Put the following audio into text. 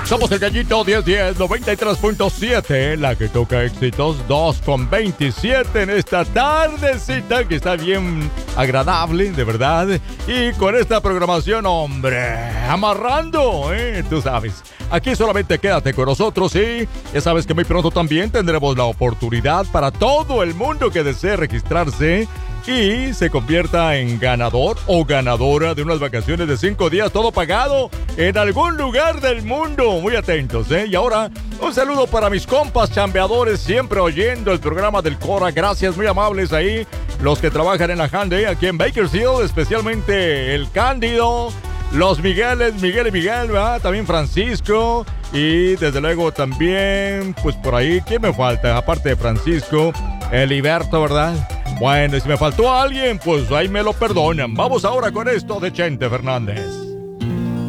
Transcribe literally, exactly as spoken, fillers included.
Somos el Gallito diez diez noventa y tres punto siete, la que toca éxitos dos con veintisiete en esta tardecita que está bien agradable, de verdad. Y con esta programación, hombre, amarrando, ¿eh? Tú sabes. Aquí solamente quédate con nosotros y ya sabes que muy pronto también tendremos la oportunidad para todo el mundo que desee registrarse y se convierta en ganador o ganadora de unas vacaciones de cinco días, todo pagado, en algún lugar del mundo. Muy atentos, ¿eh? Y ahora, un saludo para mis compas chambeadores, siempre oyendo el programa del Cora. Gracias, muy amables ahí, los que trabajan en la Handy, aquí en Bakersfield, especialmente el Cándido, los Migueles, Miguel y Miguel, ¿verdad? También Francisco, y desde luego también, pues por ahí, ¿quién me falta? Aparte de Francisco, Eliberto, ¿verdad? Bueno, y si me faltó alguien, pues ahí me lo perdonan. Vamos ahora con esto de Chente Fernández.